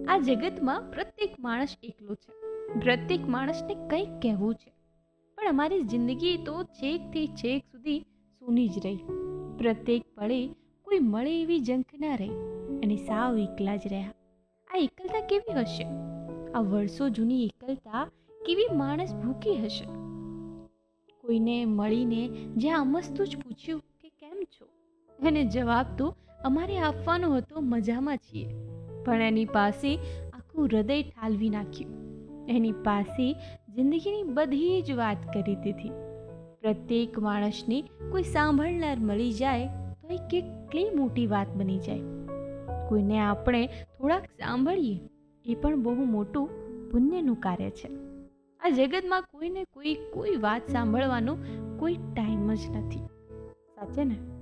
આ જગતમાં પ્રત્યેક માણસ એકલો છે. પ્રત્યેક માણસને કંઈક કહેવું છે, પણ અમારી જિંદગી તો છેકથી છેક સુધી સૂની જ રહી. પ્રત્યેક પળે કોઈ મળે એવી ઝંખ ના રહી અને સાવ એકલા જ રહ્યા. આ એકલતા કેવી હશે? આ વર્ષો જૂની એકલતા કેવી માણસ ભૂખી હશે? કોઈને મળીને જ્યાં અમસ્તું જ પૂછ્યું કે કેમ છો, અને જવાબ તો અમારે આપવાનો હતો મજામાં છીએ. પણ એની પાસે આખું હૃદય ઠાલવી નાખ્યું. એની પાસે જિંદગીની બધી જ વાત કરી દીધી. પ્રત્યેક માણસને કોઈ સાંભળનાર મળી જાય તો એ કેટલી મોટી વાત બની જાય. કોઈને આપણે થોડાક સાંભળીએ એ પણ બહુ મોટું પુણ્યનું કાર્ય છે. આ જગતમાં કોઈને કોઈ વાત સાંભળવાનો કોઈ ટાઈમ જ નથી. સાચે ને?